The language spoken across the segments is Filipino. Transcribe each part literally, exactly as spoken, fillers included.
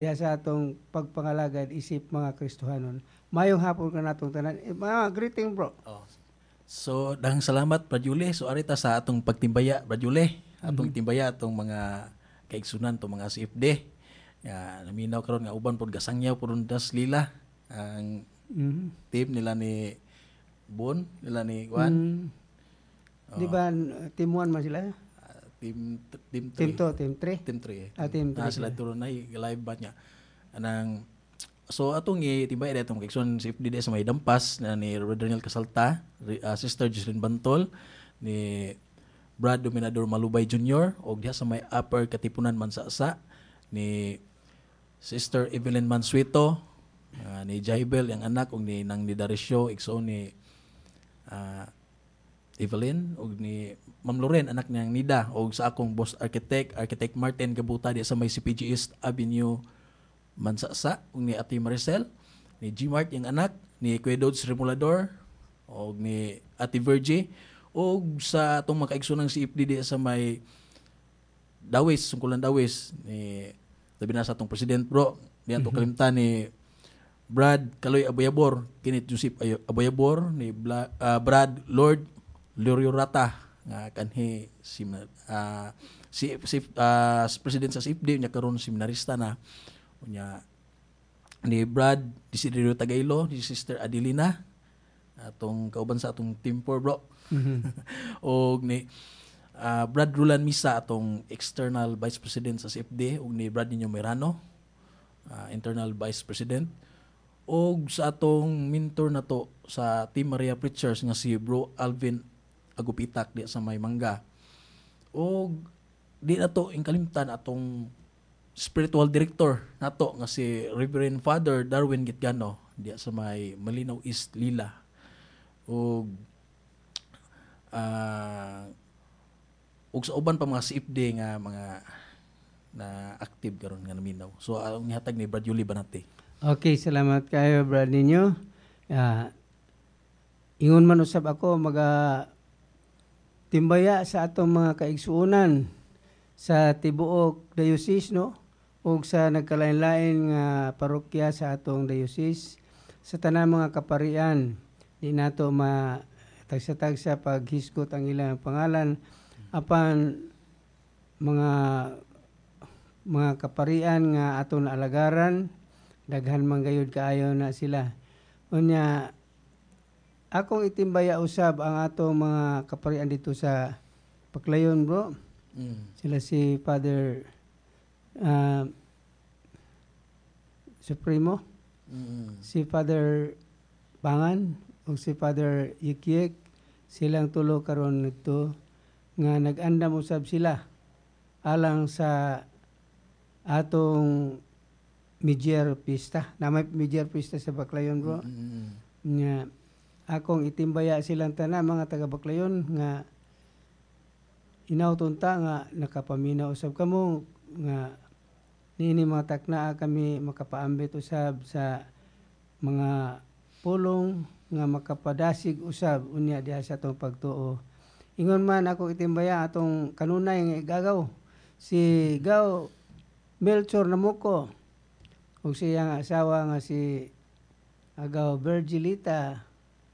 diha sa atong pagpangalagad isip mga Kristohanon. Mayong hapon ka natong tanan. Eh, mga greeting bro. Oh. So, dahang salamat, Brad Yuli. So, arita sa atong pagtimbaya, Brad Yuli. Atong Mhm. timbaya, atong mga kaigsunan, itong mga C F D. Ya, naminaw karon nga uban pod gasangyaw pod das lila. Ang Mhm. team nila ni Bon, nila ni Juan, Mm, di oh, ba n- team one man sila? ah, team team Team three. two, team three? Team three. Ah, Team, team na three sila sila. turo na live ba niya. Anang so atong itibay dito mga kaigsunan si F D D sa may dampas na ni Rodaniel Casalta, ri- ah, Sister Jocelyn Bantol, ni Brad Dominador Malubay Junior o diha sa may Upper Katipunan Mansasa ni Sister Evelyn Mansueto, ah, ni Jaibel ang anak ug ni nang ni Darisio igsoon ni ah, Evelyn ug ni Ma'am Loren anak niyang Nida ug sa akong boss architect architect Martin Gabuta di sa may C P G East Avenue Mansasa ug ni Ate Maricel ni G-Mart yung anak ni Kuya Dodds Remulador ug ni Ate Virgie ug sa atong mga kaigsunang C F D di sa may Dawis, sungkulan Dawis ni labi na sa atong president bro diyan to Mhm. kalimtan ni Brad Kaloy Aboyabor, Kenneth Joseph Ayo- Aboyabor, ni Bla, ah, Brad Lord Lorio Rata nga kanhi si ah, si, si ah, president sa C F D nya karon seminarista na unya ni Brad Desiderio Tagailo, ni Sister Adelina atong kauban sa atong team four bro. Mhm. Og ni ah, Brad Rulan Misa atong external vice president sa C F D ug ni Brad Niño Merano, ah, internal vice president. Og sa atong mentor na to sa Team Maria Preachers nga si Bro Alvin Agupitak di sa may Mangga. Og di na to ingkalimtan atong spiritual director nato nga si Reverend Father Darwin Gitgano di sa may Malinaw East Lila. Og ah ug sa uban pa mga C F D nga mga na active karon nga naminaw. So ang nihatag ni Brad Yuli Banate. Okay, salamat kayo brad ninyo. Ah, ingon man usab ako maga timbaya sa atong mga kaigsuonan sa tibuok diocese no ug sa nagkalain-lain nga parokya sa atong diocese sa tanang mga kaparian di nato ma tagsa-tagsa paghisgot ang ilang pangalan apan mga mga kaparian nga atong alagaran daghan man gayud kaayo na sila unya akong itimbaya usab ang atong mga kaparian dito sa Paclayon bro. Mm. Sila si Father ah, Supremo, Mm. si Father Bangan, o si Father Yikyek. Silang tulo karon nito nga nag-andam usab sila alang sa atong Midyear Pista. Na may Midyear Pista sa Baclayon bro. Mm. Nga akong itimbaya silang tanan mga taga Baclayon nga inautunta nga nakapaminaw usab kamo nga niini mga taknaa kami makapaambit usab sa mga pulong nga makapadasig usab unya diha sa atong pagtuo. Ingon man ako itimbaya atong kanunay nga igagaw si Gaw Melchor Namuko ug siyang asawa nga si Agaw Virgilita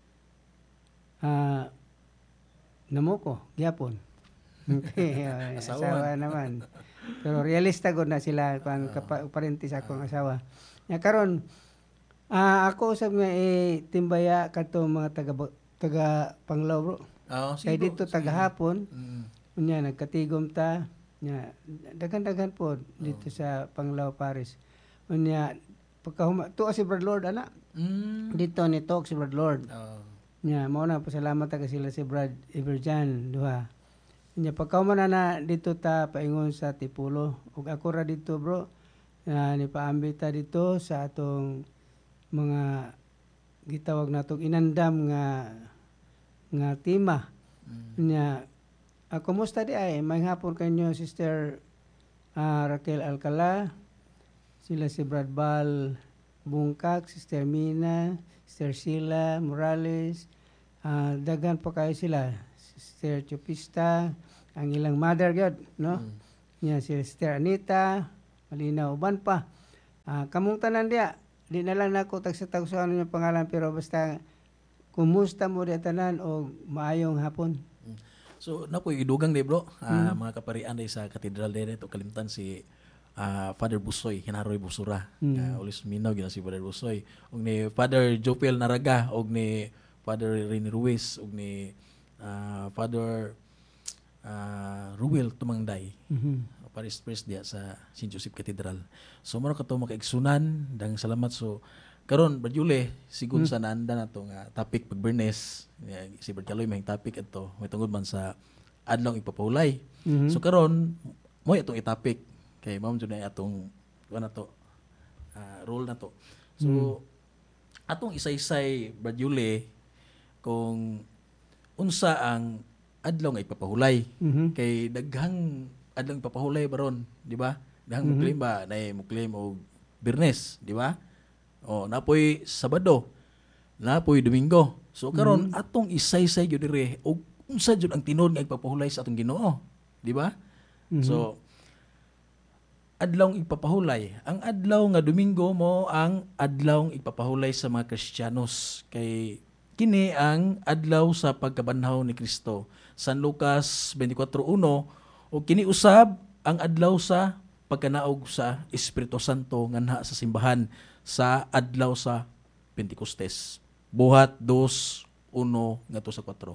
ah, Namuko gyapon. Okay, ah, Asawan. asawa naman. Pero realista gud na sila kan Ah, parentis akong ah. asawa. Nya karon ah, ako usab nga eh, timbaya kadto mga taga taga Panglao bro. Ah, Kay sige bro, dito sige. tagahapon Mm. unya nagkatigom ta nya daghan-daghan po Oh. dito sa Panglao Paris. Unya pagkahuma tuwa si Brad Lord ana Mm. dito ni talk si Brad Lord. Ah. Nya mao na pasalamat taga sila si Brad Everjan duha. Nya pagkauman na na dito ta paingon sa Tipulo ug ako ra dito bro na nipaambit ta dito sa atong mga gitawag natong inandam nga nga tema Mm. nya ah, kumusta di ay may hapon kanyo Sister ah, Raquel Alcala, sila si Brad Bal Bungkak, Sister Mina, Sister Sheila Morales, ah, daghan pa kayo sila, Sister Chupista, ang ilang mother gyud no. Mm. Nya si Sister Anita, malinaw uban pa. Ah, kamong tanan diya, di na lang nako tagsa-tag sa ano yung pangalan, pero basta kumusta mo diya tanan o maayong hapon. So napoy idugang di bro, ah, Mm. mga kaparian di sa katedral din ito kalimtan si ah, Father Busoy, Hinaroy Busura. Mm. Uh, ulis minaw gina si Father Busoy. Og ni Father Jopel Naraga, og ni Father Rene Ruiz, og ni ah, Father ah, Ruel Tumangday. Mhm. Paris Priest diya sa Saint Joseph Cathedral. So maro kato makaigsunan, dang salamat. So karon Berjule sigun sa naanda nato nga topic pag Bernes, si Bertaloy may topic adto may tungod man sa adlaw ipapahulay. Mhm. So karon mo itong i-topic kay ma'am jud na atong kuan nato ah, rule nato. So atong isa-isay Berjule kung unsa ang adlaw nga ipapahulay. Mhm. Kay daghang adlang papahulay baron, di ba? Daghang mm-hmm. muklim ba na muklim og Biyernes, di ba? O napoy Sabado, napoy Domingo. So karon mm-hmm. atong isay-say gyud dire og unsa jud ang tinud nga ipapahulay sa atong Ginoo, di ba? Mm-hmm. So adlaw ipapahulay. Ang adlaw nga Domingo mo ang adlaw ipapahulay sa mga Kristiyanos kay kini ang adlaw sa pagkabanhaw ni Kristo. San Lucas twenty-four one o kini usab ang adlaw sa pagkanaog sa Espiritu Santo nganha sa simbahan sa adlaw sa Pentecostes. Buhat two one ngadto sa four.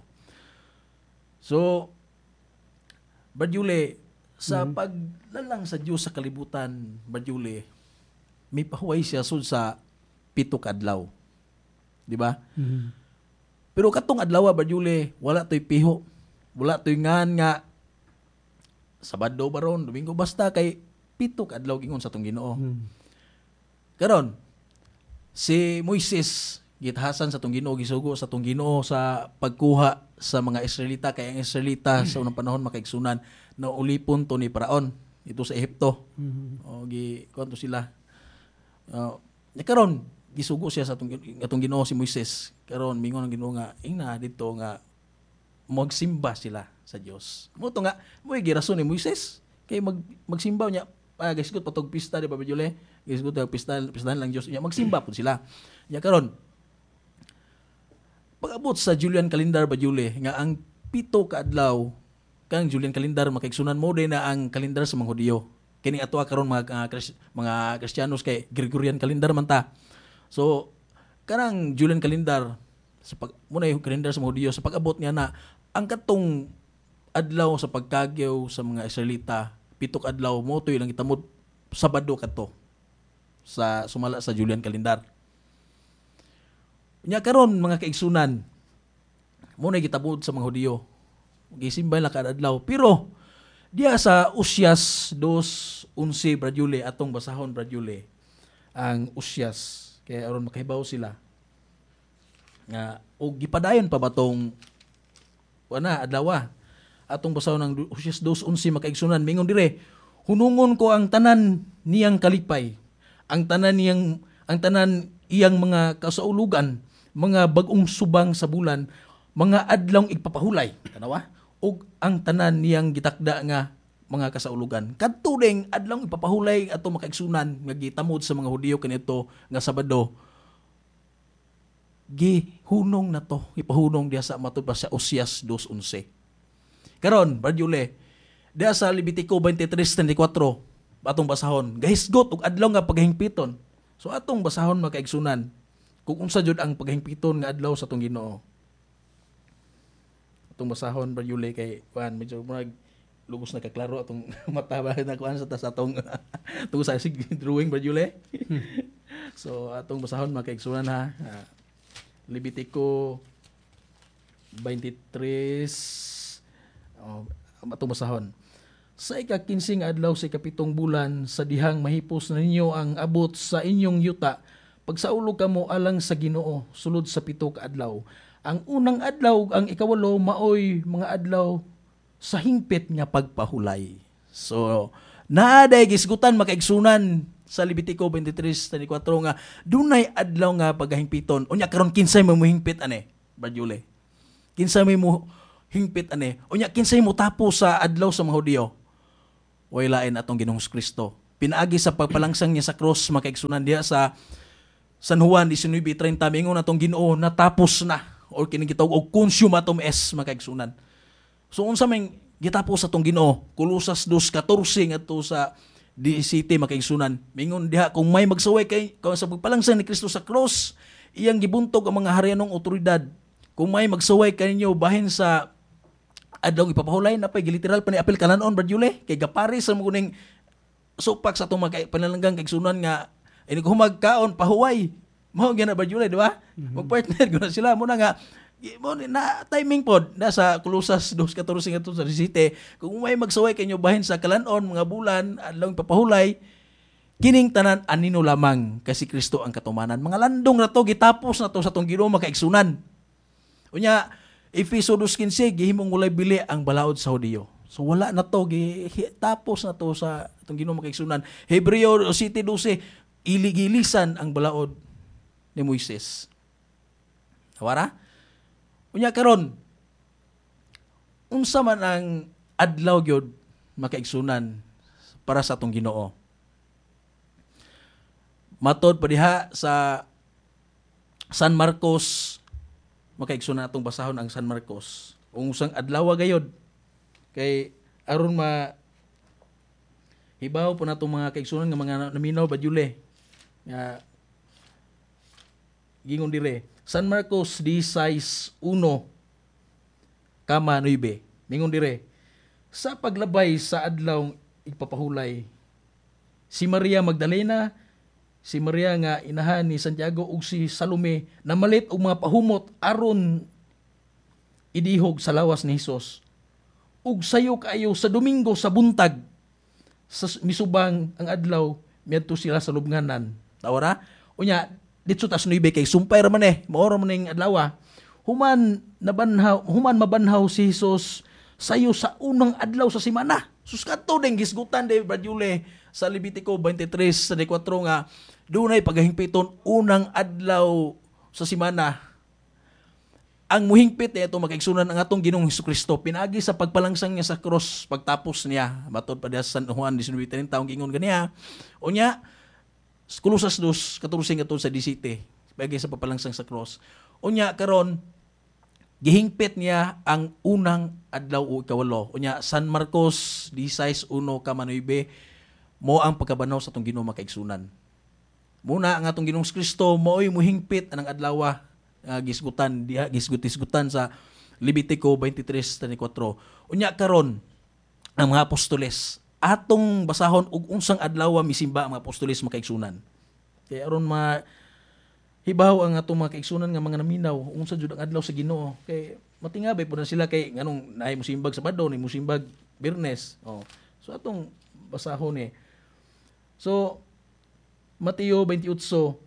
So Berjule sa mm-hmm. paglalang sa Dios sa kalibutan, Berjule may pahuway siya sud sa pito ka adlaw. Di ba? Mm-hmm. Pero katong adlaw Berjule wala toy piho. Wala toy ngan nga Sabado baron, Domingo basta kay pito ka adlaw gingon sa atong Ginoo. Hmm. Karon si Moises gitahasan sa atong Ginoo, gisugo sa atong Ginoo sa pagkuha sa mga Israelita kay ang Israelita hmm. sa unang panahon makaigsunan na ulipon to ni Paraon ito sa Ehipto. Hmm. O gi kuanto sila. Uh, karon gisugo siya sa atong atong Ginoo si Moises. Karon mingon ang Ginoo nga ina dito nga magsimba sila sa Dios. Mo to nga mo girason ni Moises kay mag magsimba niya ah, gisgot patog pista di ba Berjule? Gisgot ang pista pistahan lang Dios niya magsimba pud sila. Ya karon pag-abot sa Julian calendar Berjule nga ang pito ka adlaw kang Julian calendar makaigsunan mo din na ang kalendar sa mga Hudiyo. Kini ato karon mga uh, Kris, mga Kristiyanos kay Gregorian calendar man ta. So kanang Julian calendar sa pag muna yung kalendar sa mga Hudiyo sa pag-abot niya na ang katong adlaw sa pagkagyaw sa mga Israelita, pitok adlaw mo to ilang itamod Sabado kadto sa sumala sa Julian calendar. Nya karon mga kaigsunan, mo na gitabod sa mga Hudiyo. Gisimbay la kada adlaw, pero diya sa Usyas two eleven Berjule atong basahon Berjule ang Usyas kay aron makahibaw sila nga og gipadayon pa ba tong ana adlaw atong basaw ng Usyas two eleven makaigsunan mingon dire hunungon ko ang tanan niyang kalipay ang tanan niyang ang tanan iyang mga kasaulugan mga bag-ong subang sa bulan mga adlawng igpapahulay tanawa ug ang tanan niyang gitakda nga mga kasaulugan kadto ding adlawng igpapahulay atong makaigsunan nga gitamod sa mga Hudiyo kanito nga Sabado gihunong na to, ipahunong diya sa matod pa sa Usyas two eleven. Karon, Berjule, diya sa Levitico twenty-three thirty-four, atong basahon, gahisgot og adlaw nga paghingpiton. So atong basahon makaigsunan, kung unsa jud ang paghingpiton nga adlaw sa atong Ginoo. Atong basahon, Berjule, kay kuan medyo murag lubos na kaklaro atong mata ba na kuan sa tas atong atong sa drawing Berjule. So atong basahon makaigsunan ha. Uh, Levitico twenty-three oh, atong basahon. Sa ika-kinsing adlaw sa ikapitong bulan sa dihang mahipos na ninyo ang abot sa inyong yuta pagsaulog kamo alang sa Ginoo sulod sa pito ka adlaw. Ang unang adlaw ang ikawalo maoy mga adlaw sa hingpit nga pagpahulay. So naaday gisgutan makaigsunan sa Levitico twenty-three thirty-four nga dunay adlaw nga paghingpiton. Unya karon kinsay mo hingpit ane, Berjule. Kinsay mo hingpit ane. Unya kinsay mo tapo sa adlaw sa mga Hudiyo. Way lain atong Ginoong Kristo. pinaagi sa pagpalangsang niya sa cross, mga kaigsunan, diha sa San Juan nineteen thirty, mingon atong Ginoo natapos na, or kining gitawag og consumatum est, mga kaigsunan. So unsa may gitapos atong Ginoo? Kolosas two fourteen ngadto sa seventeen, mga kaigsunan, mingon diha kung may magsuway kay kung sa pagpalangsang ni Kristo sa cross, iyang gibuntog ang mga harianong otoridad. Kung may magsuway kaninyo bahin sa adlaw ipapahulay na pay literal pa ni apil kananon Brad Yule kay gapari sa mo kuning supak sa itong mga panalanggang kaigsunan nga ini ko magkaon pahuway mo gina ba July, di ba? Mm-hmm. Mag-partner guna sila mo na nga mo na timing pod na sa Kolosas two fourteen ngadto sa seventeen, kung may magsaway kanyo bahin sa kalanon mga bulan adlaw papahulay, kining tanan anino lamang kasi Kristo ang katumanan. Mga landong na to gitapos na to sa tong Ginoo makaigsunan. Unya Efeso two fifteen gihimong walay bili ang balaod sa Hudiyo. So wala na to, tapos na to sa itong Ginoo makaigsunan. Hebreo seven twelve, iligilisan ang balaod ni Moises. Nawara? Unya karon, unsa man ang adlaw gyud makaigsunan para sa itong Ginoo. Matod pa diha sa San Marcos, makaigsunan atong basahon ang San Marcos. Unsang adlaw gayod kay aron ma hibaw po natong mga kaigsunan nga mga naminaw ba Jule nga gingon dire San Marcos sixteen one kama nine mingon dire sa paglabay sa adlaw ipapahulay si Maria Magdalena, si Maria nga inahan ni Santiago ug si Salome namalit og mga pahumot aron idihog sa lawas ni Hesus. Ug sayo kayo sa Domingo sa buntag sa misubang ang adlaw miadto sila sa lubnganan. Tawara? Unya dito tas nine kay sumpay ra man eh mao ra man ning adlaw. Human nabanhaw, human mabanhaw si Hesus sayo sa unang adlaw sa semana. Sus kadto ding gisgutan de Brad Yule sa Levitico twenty-three sa four nga dunay pagahingpiton unang adlaw sa semana. Ang muhingpit niya itong makaigsunan ang atong Ginoong Hesukristo pinaagi sa pagpalangsang niya sa cross pagtapos niya matod pa diha sa San Juan nineteen thirty taong gingon ganiya. Unya Kolosas two fourteen ngadto sa seventeen pinaagi sa pagpalangsang sa cross. Unya karon gihingpit niya ang unang adlaw o ikawalo. Unya San Marcos sixteen one kama nine mo ang pagkabanaw sa atong Ginoo makaigsunan. Muna ang atong Ginoong Kristo mo'y muhingpit anang adlaw uh, gisgutan diha gisgut-isgutan sa Levitico twenty-three four. Unya karon ang mga apostoles atong basahon ug unsang adlaw misimba ang mga apostoles makaigsunan. Kay aron ma hibaw ang atong mga kaigsunan nga mga naminaw unsa jud ang adlaw sa Ginoo. Kay matingabay pud na sila kay nganong naay musimbag Sabado ni musimbag Biyernes. Oh. So atong basahon eh. So Mateo twenty-eight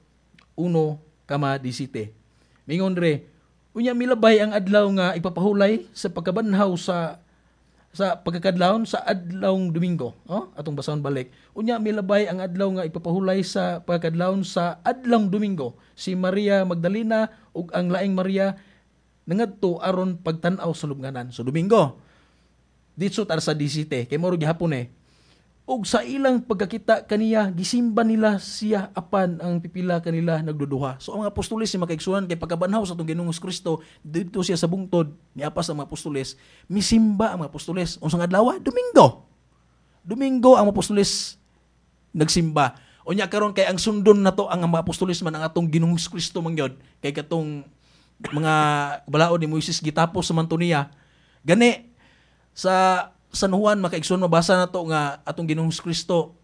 one kama seventeen. Mingon re, unya milabay ang adlaw nga ipapahulay sa pagkabanhaw sa sa pagkakadlawon sa adlawng Domingo. Oh, atong basahon balik. Unya milabay ang adlaw nga ipapahulay sa pagkakadlawon sa adlawng Domingo. Si Maria Magdalena ug ang laing Maria nangadto aron pagtan-aw sa lubnganan. So Domingo. Dito tar sa seventeen kay mao gihapon eh. Ug sa ilang pagkakita kaniya gisimba nila siya apan ang pipila kanila nagduduha. So ang mga apostoles si makaigsunan kay pagkabanhaw sa atong Ginoong Kristo didto siya sa bungtod ni apas ang mga apostoles misimba ang mga apostoles unsang adlaw? Domingo. Domingo ang mga apostoles nagsimba. Unya karon kay ang sundon nato ang mga apostoles man ang atong Ginoong Kristo man gyud kay katong mga balaod ni Moises gitapos sa Mantonia. Gani sa San Juan makaigsoon mabasa na to nga atong Ginoong Kristo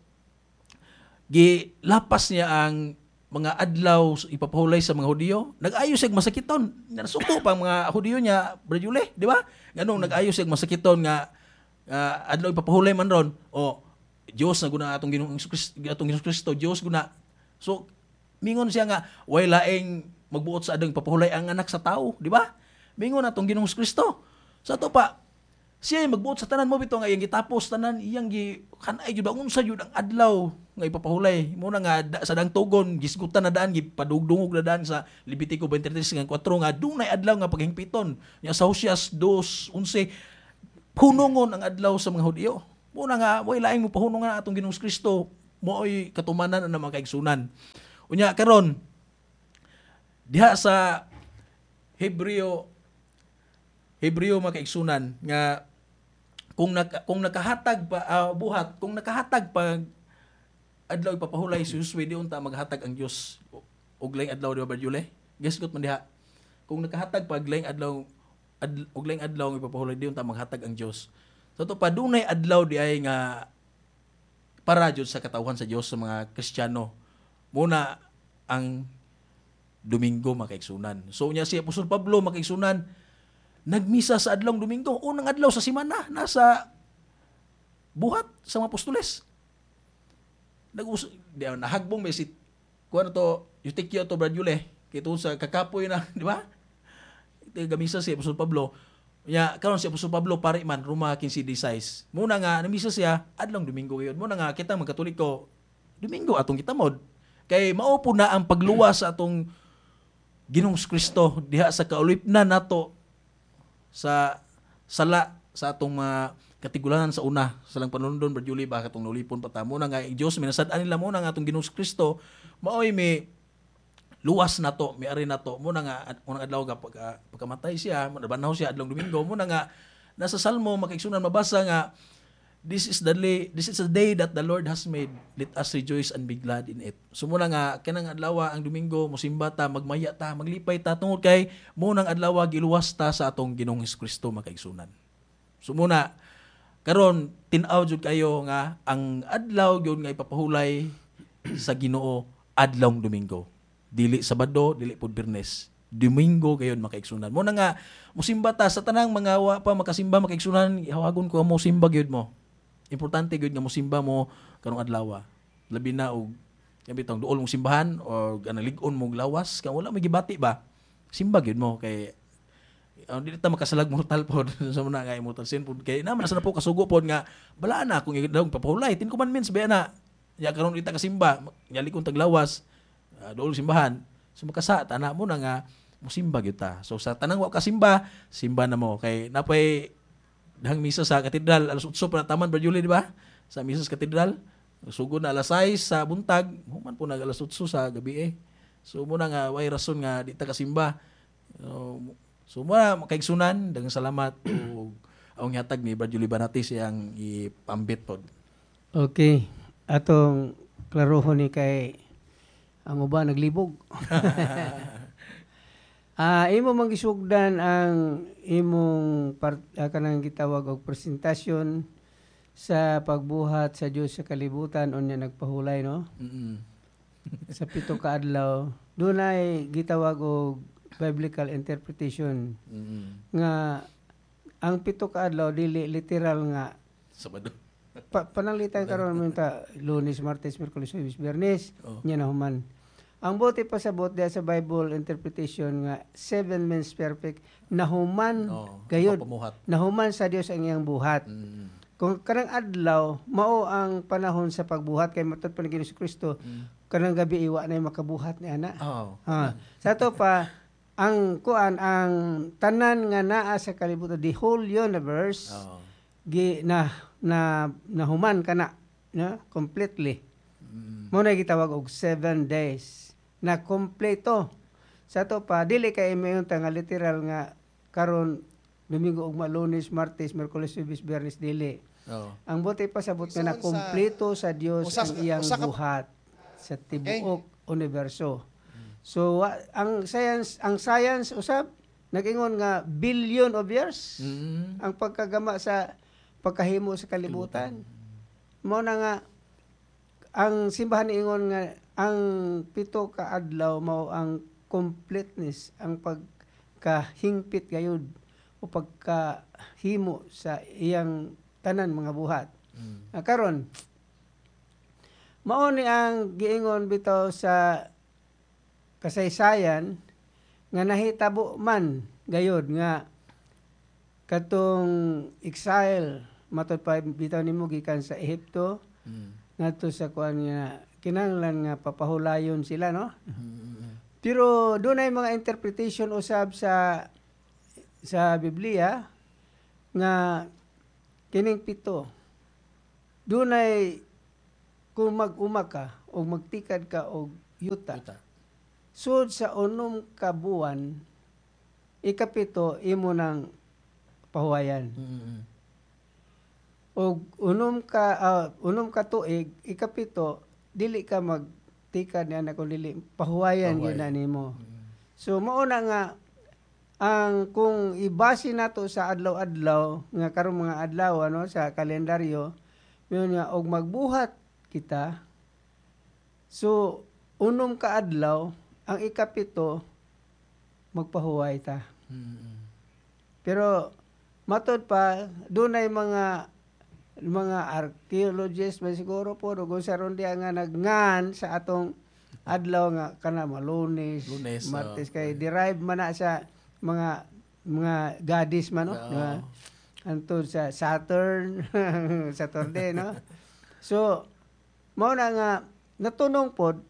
gilapas niya ang mga adlaw ipapahulay sa mga Hudiyo. Nag-ayo siya masakiton. Nasuko pa mga Hudiyo niya, Brajule, di ba? Ganong nag-ayo siya masakiton nga uh, adlaw ipapahulay man ron. O Dios na guna atong Ginoong Kristo, atong Ginoong Kristo, Dios guna. So mingon siya nga way laing magbuot sa adlaw ipapahulay ang anak sa tao, di ba? Mingon atong Ginoong Kristo. Sa to pa siya magbuot sa tanan mo bito nga iyang gitapos tanan iyang gi kanay jud unsa jud ang adlaw nga ipapahulay mo na nga da, sa dang tugon gisgutan na daan gipadugdungog na daan sa Levitico twenty-three four nga dunay adlaw nga paghingpiton nya sa Hosias two eleven hunongon ang adlaw sa mga Hudiyo mo na nga way laing mo pahunongan atong Ginoong Kristo mo'y katumanan na mga kaigsunan. Unya karon diha sa Hebreo Hebreo mga kaigsunan nga kung naka, kung nakahatag pa ah, buhat, kung nakahatag pa adlaw ipapahulay si Josue di unta maghatag ang Dios og laing adlaw di ba Jule? Gesgot man diha. Kung nakahatag pa laing adlaw ad, og laing adlaw ipapahulay di unta maghatag ang Dios. So to pa dunay adlaw di ay nga para jud sa katawhan sa Dios sa mga Kristiyano. Muna ang Domingo makaigsunan. So unya si Apostol Pablo makaigsunan nagmisa sa adlawng Domingo, unang adlaw sa semana nasa buhat sa mga apostoles. Nag di nahagbong may si kuan to Eutychio to Bradule kito sa kakapoy na, di ba? Gamisa si Apostol Pablo. Ya, karon si Apostol Pablo pare man Roma fifteen sixteen. Muna nga namisa siya adlong Domingo gayon. Muna nga kita mga Katoliko Domingo atong kitamod. Kay mao po na ang pagluwas sa atong Ginoong Kristo diha sa kaulipnan nato sa sala sa atong mga katigulanan sa una sa lang panunundon Bradule ba katong nulipon pa ta. Muna nga Dios minasad-an nila muna nga atong Ginoong Kristo maoy may luwas na to, may ari na to. Muna nga, unang adlaw ka pagka, pagkamatay siya, banaw siya adlong Domingo. Muna nga, nasa Salmo, makaigsunan, mabasa nga, this is the day, this is the day that the Lord has made. Let us rejoice and be glad in it. So muna nga, kanang adlaw ang Domingo, musimba ta, magmaya ta, maglipay ta, tungod kay, munang adlaw, giluwas ta sa atong Ginoong Kristo makaigsunan. So muna, karon tinaw jud kayo nga, ang adlaw yun nga ipapahulay sa Ginoo adlong Domingo. Dili Sabado, dili pud Biyernes. Domingo gayon makaigsunan. Mo na nga musimba ta sa tanang mga wa pa makasimba makaigsunan, hawagon ko mo simba gyud mo. Importante gyud nga musimba mo karong adlaw. Labi na og yabi tong duol mong simbahan o anang lig-on mong lawas, kay wala may gibati ba. Simba gyud mo kay uh, dili ta makasalag mortal pod sa muna nga immortal sin pod kay naman sa na po kasugo pod nga bala na kung daw papahulay tin commandments ba na. Ya karon kita kasimba, yali kong taglawas. Uh, doon simbahan so makasa tana mo na nga musimba gyud ta. So sa tanang wa kasimba simba na mo kay napay dahang misa sa katedral alas eight pa taman Bradule di ba sa misa sa katedral sugod na alas sais sa buntag human po nag alas eight sa gabi eh. So mo na nga way rason nga di ta kasimba. Uh, so mo na makaigsunan daghang salamat og ang hatag ni Bradule Banatis yang ipambit pod. Okay, atong klarohon ni kay ang uban naglibog. Ah, uh, imo mangisugdan ang imong part, uh, kanang gitawag og presentasyon sa pagbuhat sa Dios sa kalibutan unya nagpahulay no. Mm-hmm. Sa pito ka adlaw dunay gitawag og biblical interpretation. Mm-hmm. Nga ang pito ka adlaw dili literal nga Sabado. Pa, pananglitan karon minta Lunes, Martes, Miyerkules, Huwebes, Biyernes, oh. Nya na human. Ang buti pa sa bot sa Bible interpretation nga seven means perfect nahuman oh, gayud nahuman sa Dios ang iyang buhat. Mm. Kung kanang adlaw mao ang panahon sa pagbuhat kay matod pa ni Ginoong Kristo mm. kanang gabi iwa na makabuhat ni ana. Oh. Ha. Sa to pa ang kuan ang tanan nga naa sa kalibutan the whole universe oh. gi na na nahuman kana na completely. Mm. Mo na gitawag og seven days na kompleto. Sa to pa dili kay mayon ta nga literal nga karon Domingo ug Lunes, Martes, Miyerkules, Huwebes, Biyernes dili. Oh. Ang buti pa sa but nga na kompleto sa Dios usas, ang iyang usaka, buhat sa tibuok okay. universo. So wa, ang science ang science usab nag-ingon nga billion of years Mm. ang pagkagama sa pagkahimo sa kalibutan. Mao na nga ang simbahan niingon nga ang pito ka adlaw mao ang completeness, ang pagkahingpit gayud o pagkahimo sa iyang tanan mga buhat. Mm. Ah, karon mao ni ang giingon bitaw sa kasaysayan nga nahitabo man gayud nga katong exile matod pa bitaw nimo gikan sa Ehipto Mm. ngadto sa kuan nga kinahanglan nga papahulayon sila no. Mm. Pero dunay mga interpretation usab sa sa Biblia nga kining pito dunay kung mag-uma ka o magtikad ka og yuta, Yuta. sud sa unom ka buwan, ikapito imo ng pahuwayan. Mm. Og unom ka ah, unom ka tuig, ikapito dili ka magtikad niya na kung dili pahuwayan gyud na Pahuwayan. nimo. Mm. So mao na nga ang kung ibase nato sa adlaw-adlaw nga karong mga adlaw ano sa kalendaryo, yun nga og magbuhat kita. So unom ka adlaw, ang ikapito magpahuway ta. Mm. Pero matod pa dunay mga mga archaeologists man siguro po o kung saron diya nga nagngan sa atong adlaw nga kana Lunes, Lunes, Martes oh, kay okay. derive man na sa mga mga goddess man no, Oo. di ba? Antod sa Saturn, Saturday no. So mao na nga natunong pod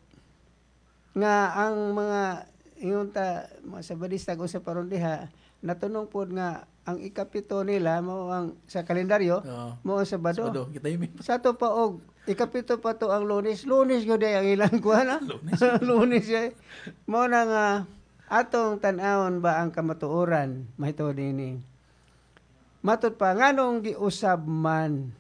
nga ang mga ingon ta mga sabadista usap paron diha, natunong pod nga ang ikapito nila mao ang sa kalendaryo Oo. mao ang Sabado. Sabado, kita yun. Sa to pa og ikapito pa to ang Lunes. Lunes gyud ay ang ilang kuha na. Lunes. Lunes ay. Mao na nga atong tan-awon ba ang kamatuoran mahitod dinhi. Matud pa nganong giusab man.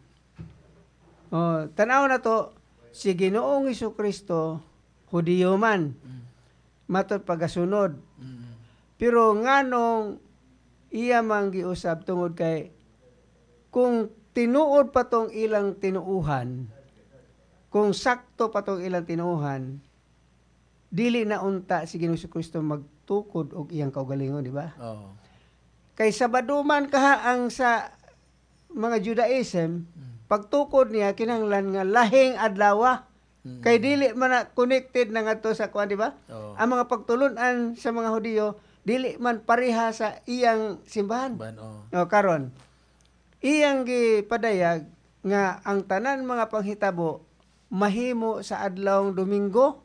Oh, tan-aw na to si Ginoong Hesukristo Hudiyo man. Mm. Matud pagasunod. Mm. Pero nganong iya man giusab tungod kay kung tinuod pa tong ilang tinuuhan, kung sakto pa tong ilang tinuuhan, dili na unta si Ginoong Kristo magtukod og iyang kaugalingon, di ba? Oo. Kay Sabado man kaha ang sa mga Judaism, pagtukod niya kinahanglan nga lahing adlaw. Mm. Kay dili man na connected na ngadto sa kuan, di ba? Oo. Ang mga pagtulon-an sa mga Hudiyo dili man pareha sa iyang simbahan. Ban, oo. O karon, iyang gipadayag nga ang tanan mga panghitabo mahimo sa adlawng Domingo.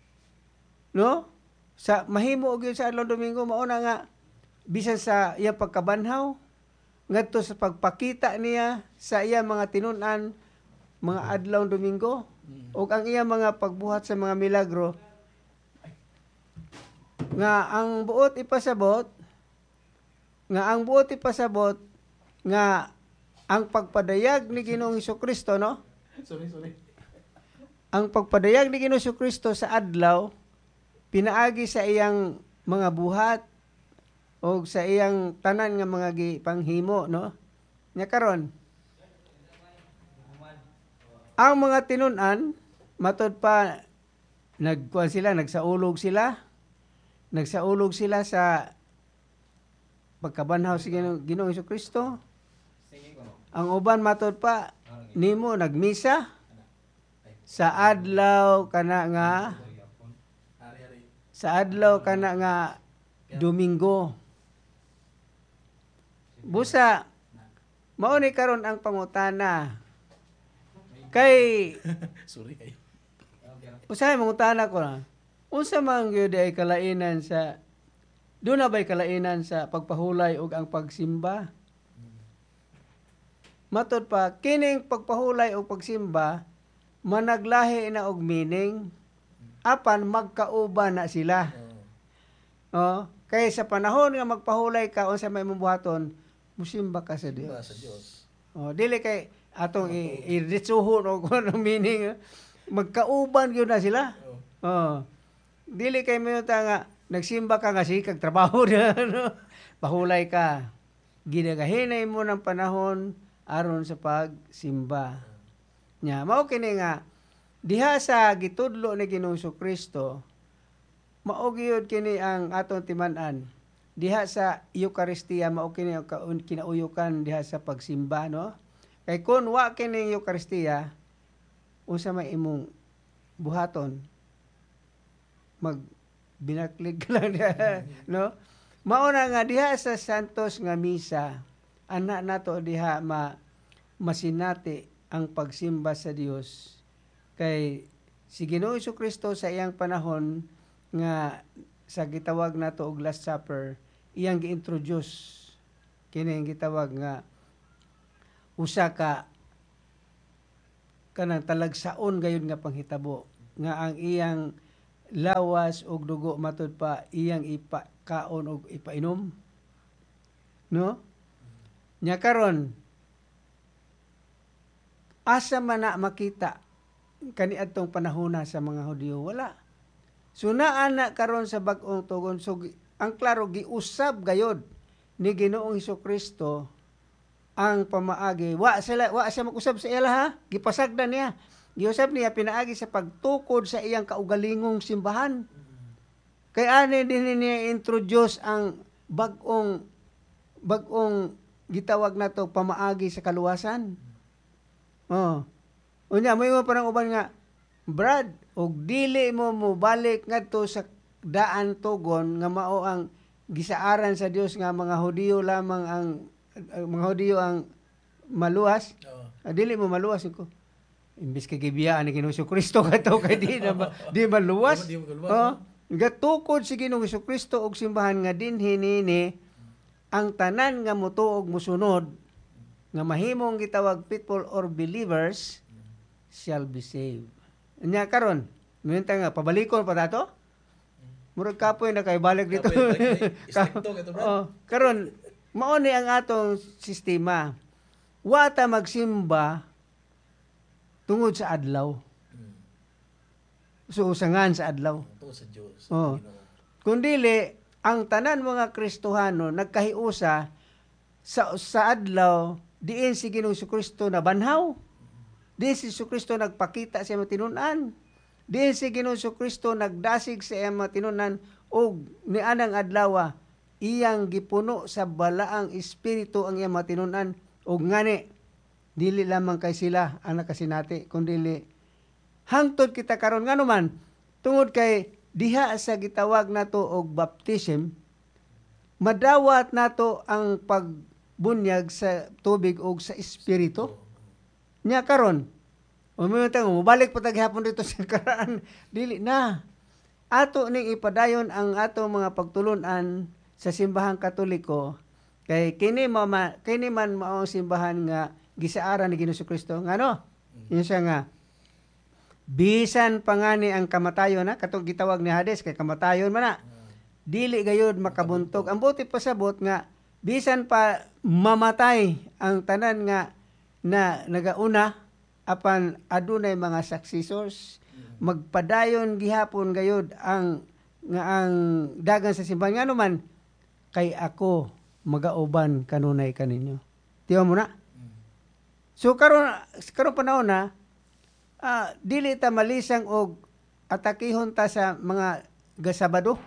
No? Sa mahimo og yun sa adlawng Domingo mao na nga bisan sa iyang pagkabanhaw ngadto sa pagpakita niya sa iyang mga tinun-an mga adlawng Domingo ug ang iyang mga pagbuhat sa mga milagro nga ang buot ipasabot nga ang buot ipasabot nga ang pagpadayag ni Ginoong Hesukristo no, Sorry, sorry. ang pagpadayag ni Ginoong Hesukristo sa adlaw pinaagi sa iyang mga buhat o sa iyang tanan nga mga gipanghimo no. Nya karon ang mga tinun-an matod pa nagkuan sila, nagsaulog sila, nagsaulog sila sa pagkabanhaw sa Ginoong Ginoong Hesukristo. Ang uban matod pa nimo nagmisa sa adlaw kana nga sa adlaw kana nga Domingo. Busa mao ni karon ang pangutana. Kay Sorry kayo. usahay mangutana ko na. Unsa man gyud ay kalainan sa doon na ba'y kalainan sa pagpahulay ug ang pagsimba? Matod pa, kining pagpahulay o pagsimba, managlahi na og meaning, apan magkauban na sila. Oh, kaya sa panahon nga magpahulay ka, unsa may mabuhaton, musimba ka sa Dios. Ba sa Dios. Oh, dili kay atong i-ritsuhon og ano meaning, magkauban gyud na sila. Oh. Dili kay mo nga nagsimba ka nga sikag trabaho na no? Pahulay ka. Ginagahinay mo ng panahon aron sa pagsimba. Nya mao kini nga diha sa gitudlo ni Ginoong Kristo mao gyud kini ang atong timan-an. Diha sa Eucharistia mao kini ang kinauyokan diha sa pagsimba no. Kay kun wa kini Eucharistia unsa may imong buhaton mag binaklig lang diha no. Mao na nga diha sa Santos nga misa ana nato diha ma masinati ang pagsimba sa Dios kay si Ginoong Kristo sa iyang panahon nga sa gitawag nato og Last Supper iyang gi-introduce kini ang gitawag nga usa ka kanang talagsaon gayud nga panghitabo nga ang iyang lawas ug dugo matud pa iyang ipakaon ug ipainom, no? Nya karon asa man na makita kaniadtong panahona sa mga Hudiyo? Wala. So naa na karon sa bag-ong tugon, so ang klaro giusab gayod ni Ginoong Hesukristo ang pamaagi. Wa sila wa siya mag-usab sa ila ha. Gipasagdan niya. Giusab niya pinaagi sa pagtukod sa iyang kaugalingong simbahan. Kay ani din niya introduce ang bag-ong bag-ong gitawag nato pamaagi sa kaluwasan. Oh. Unya may mo parang uban nga, Brad, og dili mo mo balik ngadto sa daan tugon nga mao ang gisaaran sa Dios nga mga Hudiyo lamang ang uh, mga Hudiyo ang maluwas. Oo. Uh, dili mo maluwas ko. Imbis kay gibiyaan ni Ginoong Hesukristo kato kay di na ma, di maluwas. Di mo kaluwas, Oh. no? Gatukod si Ginoong Hesukristo og simbahan nga dinhi nini ang tanan nga motuog mosunod nga mahimong gitawag people or believers shall be saved. Nya karon, minta nga pabalikon pa dato? Murag kapoy na kay balik dito. Kapoy, like, istrikto ka to, Brad. Oh, karon mao ni ang atong sistema. Wa ta magsimba tungod sa adlaw. Mm. So usangan sa adlaw. Ito sa Diyos. Oh. Ginoo. Kundili ang tanan mga Kristohano nagkahiusa sa sa adlaw diin si Ginoong Hesukristo na banhaw. Diin si Hesukristo nagpakita sa iyang tinunan. Diin si Ginoong Hesukristo nagdasig sa iyang tinunan ug nianang adlaw iyang gipuno sa balaang espiritu ang iyang tinunan ug ngani dili lamang kay sila ang nakasinati kundi hangtod kita karon ngano man tungod kay diha sa gitawag nato og baptism, madawat nato ang pagbunyag sa tubig og sa espiritu. Nya karon, umitang mubalik pa tag hapon dito sa karaan, dili na. Ato ning ipadayon ang ato mga pagtulunan sa simbahang Katoliko kay kini mama kini man mao simbahan nga gisaaran ni Ginoong Hesukristo ngano? Yun siya nga bisan pangani ang kamatayon na katong gitawag ni Hades kay kamatayon man na dili gayud makabuntog ang buti pasabot nga bisan pa mamatay ang tanan nga na nagauna apan adunay mga successors magpadayon gihapon gayud ang nga ang dagan sa simbahan ngano man kay ako magauban kanunay kaninyo. Tiyo mo na. So karon karon panahon na Ah, dili ta malisang og atakihon ta sa mga gasabado.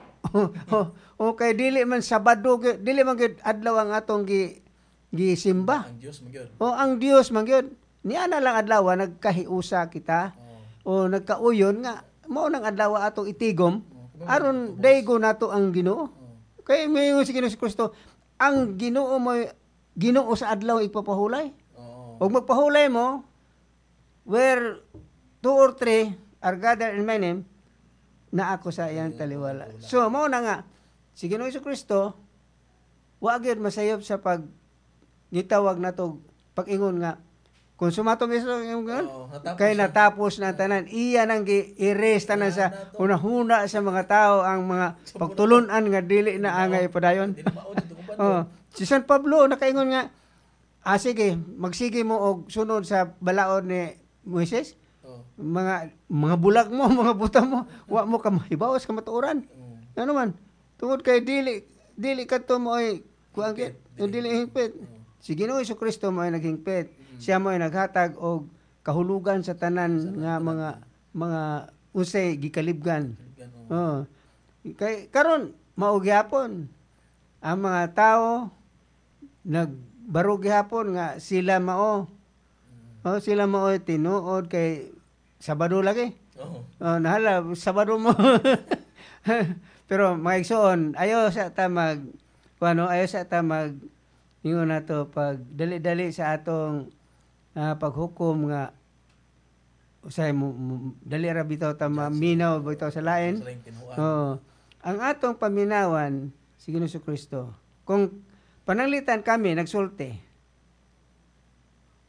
O kay dili man Sabado, dili man gyud adlaw ang atong gi gisimba. Ang Diyos magyud. O ang Dios man gyud. Niya na lang adlaw nagkahiusa kita. O nagkauyon nga mao nang adlaw atong itigom aron daygo nato ang Ginoo. Kay mayon si Ginoong Kristo, ang Ginoo mo Ginoo sa adlaw ipapahulay. Oo. Og magpahulay mo where two or three are gathered in my name, na ako sa iyang taliwala. So, mao na nga, si Ginoong Hesukristo, wa gyud masayop sa pag gitawag na to pag-ingon nga, kung sumatom iso yung ganun, Oo, natapos kay na. natapos na tanan, iya nang gi-erase tanan sa hunahuna sa mga tao ang mga pagtulunan nga dili na angay padayon. Dili maod dito kuban. Oh, si San Pablo nakaingon nga, ah sige, magsige mo og sunod sa balaod ni Moises. Oo. Mga mga bulag mo, mga buta mo, wa mo ka mahibawas ka matuoran. Oo. Ano man? Tungod kay dili dili kadto mo ay kuan kit, dili hingpit. Si Ginoong Hesukristo mo ay naghingpit. Siya mo ay naghatag og kahulugan sa tanan nga mga mga unsay gikalibgan. Oh. Kay karon mao gyapon ang mga tao nagbaro gyapon nga sila mao. Oh, sila mao tinuod kay Sabado lagi. Oo. Oh, nahala Sabado mo. Pero mga igsoon, ayo sa ta mag kuno ayo sa ta mag ingon nato pag dali-dali sa atong ah, paghukom nga usay mo, mo- dali ra bitaw ta maminaw bitaw sa lain. Sa lain kinuha. Oo. Ang atong paminawan si Ginoong Hesukristo. Kung pananglitan kami nagsulti.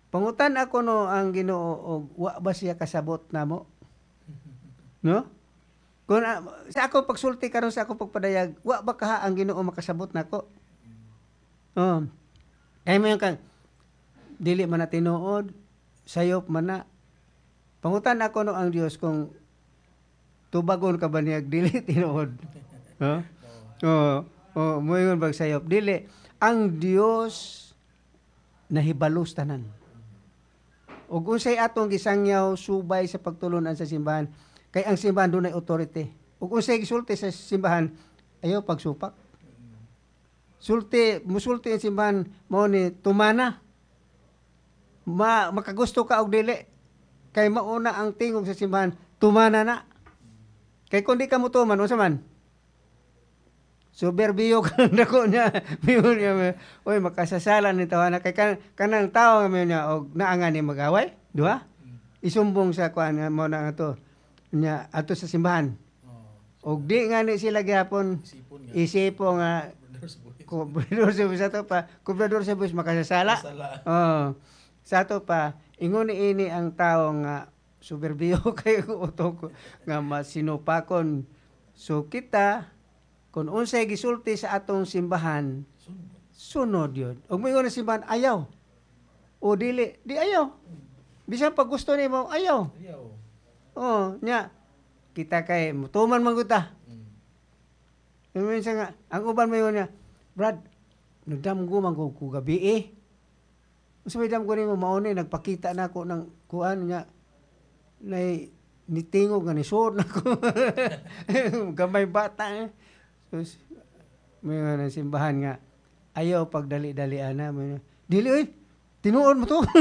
Pangutan ako no ang Ginoo og wa ba siya kasabot namo? No? Kung uh, sa ako pagsulti karon sa ako pagpadayag, wa ba kaha ang Ginoo makasabot nako? Oh. Ay mo yung kang dili man na tinuod, sayop man na. Pangutan ako no ang Dios kung tubagon ka ba niya dili tinuod. Huh? Oh, oh, mo yun bag sayop dili. Ang Dios nahibalos tanan. Ug unsay atong gisangyaw subay sa pagtulunan sa simbahan, kay ang simbahan dunay authority. Ug unsay gisulti sa simbahan, ayaw pagsupak. Sulti, musulti ang simbahan mao ni tumana. Ma makagusto ka og dili. Kay mauna ang tingog sa simbahan, tumana na. Kay kung di ka mo tuman, unsa man? Soberbiyo ka nako niya. Miyon niya, oy makasasala ni tawana kay kan kanang tawo nga miyon niya og naangan ni magaway, duha? Isumbong sa kuan mo na ato niya ato sa simbahan. Og di nga ni sila gyapon isipo nga kubrador sa buwis ato pa, kubrador sa buwis makasasala. Oh. Sa ato pa, ingon ni ini ang tao nga soberbiyo kay utok nga masinupakon. So kita kung unsay gisulti sa atong simbahan, sunod yun. Og moingon na simbahan, ayaw. O dili, di ayaw. Bisan pag gusto nimo, ayaw. Ayaw. Oh, nya kita kay mutuman man guta. Mm. Minsan nga, ang uban moingon niya, Brad, nagdamgo man ko ko gabi eh. Unsa may damgo nimo mao ni nagpakita na ako ng kuan niya. Nay nitingog nga ni suot na ko. Gamay bata eh. So, may nga simbahan nga, ayaw pagdali-dalian na. May, dili, oy, tinuod mo to.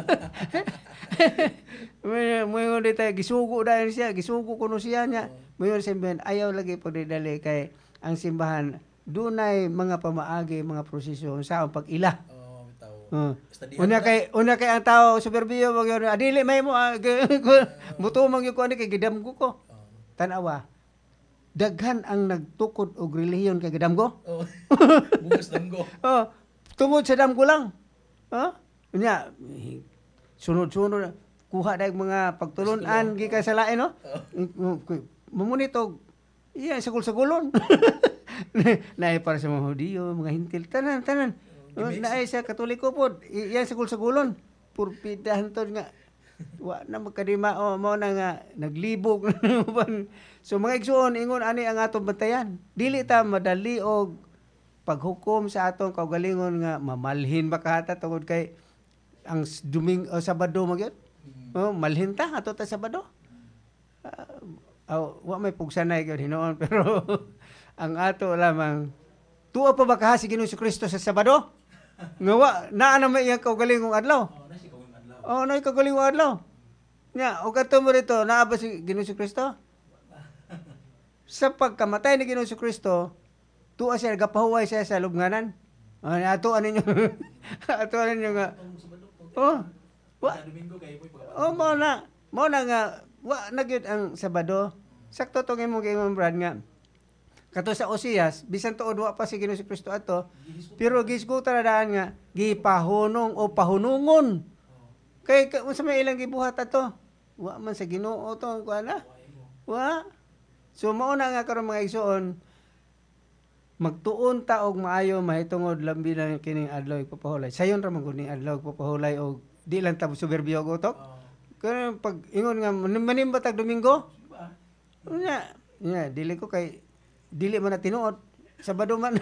may may nga dito, gisugo dahil siya, gisugo kuno siya niya. May nga simbahan, ayaw lagi pagdali-dali kay ang simbahan, dunay mga pamaagi, mga prosesyon sa pag-ila. Oh, bitaw. Uh, una kay una kay ang tao superbiyo mag yun, adili may mo ah, buto mang yung kuan kay gidamgo ko. Tanawa. Daghan ang nagtukod og relihiyon kay gadamgo. Oh. Bugas damgo. Oh, tungod sa damgo lang. Ha? Huh? Nya sunod-sunod kuha dag mga pagtulunan gikan sa lain no. Oh. Mamunitog iya sagol-sagolon. Naay para sa mga Hudiyo, mga Hintil, tanan tanan. Oh, naay sa Katoliko pod, iya sagol-sagolon. Purpidahan to nga wa na magkadima o oh, mo na nga naglibog. So mga igsoon ingon ani ang atong bantayan. Dili ta madali og paghukom sa atong kaugalingon nga mamalhin ba kahata tungod kay ang Duming o Sabado magyud. Mm-hmm. Oh, malhin ta ato ta Sabado. Uh, oh, wa may pugsanay gyud hinoon pero ang ato lamang tuwa pa ba kaha si Ginoong Kristo sa Sabado? Nga wa naa na may iyang kaugalingong adlaw. Oh, na kaugalingong adlaw. Nya, og ato mo rito naa ba si Ginoong Kristo? Sa pagkamatay ni Ginoong Kristo, tuwa siya, nagapahuway siya sa lubnganan. Uh, ato ano ninyo, ato ano ninyo nga, oh, wa, oh, mo na, mo na nga, wa, nagyod ang Sabado. Sakto to ngayon mo kayo, Brad, nga, kato sa Osias, bisan tuod wa pa si Ginoong Kristo ato, pero gisgutan na daan nga, gipahunong o pahunungon. Kay, kung sa may ilang gibuhat ato, wa man sa Ginoo to, kuha na, wa. So mauna nga karon mga igsoon, magtuon ta og maayo mahitungod lambi na kining adlaw ipapahulay. Sayon ra man gud ni adlaw ipapahulay og di lang ta soberbio og utok. Kaya pag ingon nga manimba tag Domingo. Nya, nya dili ko kay dili man na tinuod. Sabado man.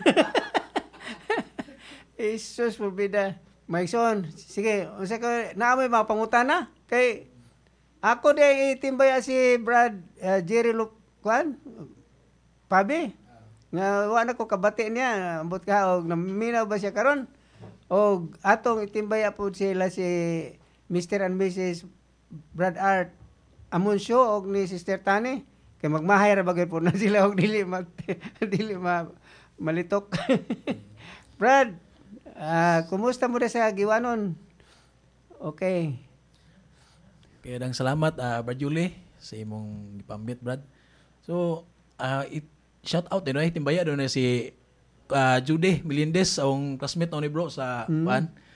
Jesus forbida. Maigsoon, sige, unsa ka naamoy mga pangutana kay ako di itimbaya si Brad uh, Jerry Lup kuan pabi nga wa na ko kabati niya ambot ka og naminaw ba siya karon og atong itimbaya po sila si Mister and Missus Brad Art Amuncio og ni Sister Tani kay magmahay ra bagay po na sila og dili mag dili ma, malitok. Brad, uh, kumusta mo sa giwanon? Okay. Kaya dang salamat uh, Brad Julie sa imong gipambit Brad. So, uh, it, shout out din, eh, timbaya doon na si uh, Judy Melendez, ang classmate ni bro sa mm. pan,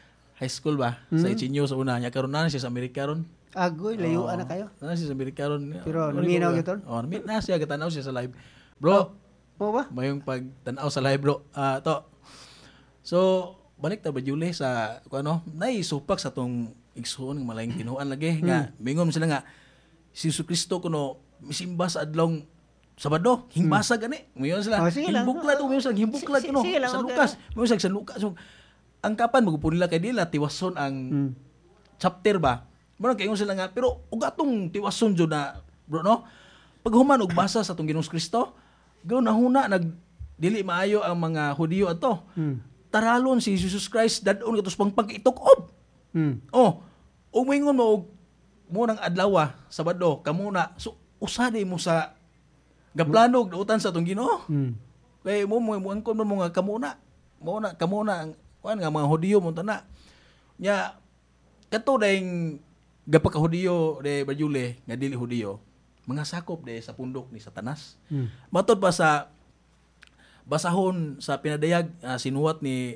high school ba? Sa Ichinyo sa una. Nya karon na siya sa Amerika ron. Agoy, layuan na kayo. Na siya sa Amerika ron. Pero Ano naminaw ko ba? gyud. Oh, naminaw na siya gatanaw siya sa live. Bro, Mo ba? mayong pagtanaw sa live bro. Ah, to. So, balik ta ba Julie sa kung ano, naisupak sa tong igsoon ng malayong tinuan lagi nga mingon sila nga si Jesucristo kuno misimba sa adlong Sabado, hingbasa gani. Mayon sila. Oh, sige lang. Himbuklat o mayon sila himbuklat Si- kuno sige lang, sa okay Lucas. Mayon sila sa Lucas. So, ang kapan magupon nila kay dila tiwason ang Hmm. chapter ba. Murag kayo sila nga pero ug atong tiwason jud na bro no. Pag human og basa sa atong Ginoong Kristo, gaw na huna nag dili maayo ang mga Hudiyo ato. Hmm. Taralon si Jesus Christ dadon katos pangpag itukob. Hmm. Oh, ug mingon mo og mo nang adlaw Sabado kamuna. So usadi mo sa gaplano og utan sa atong Ginoo. Hmm. Kay mo mo mo angkon mo nga kamuna. Mo na kamuna ang kuan nga mga Hudiyo mo tana. Nya kato daing gapaka Hudiyo de Barjule nga dili Hudiyo. Mga sakop de sa pundok ni Satanas. Hmm. Matod pa sa basahon sa pinadayag uh, sinuwat ni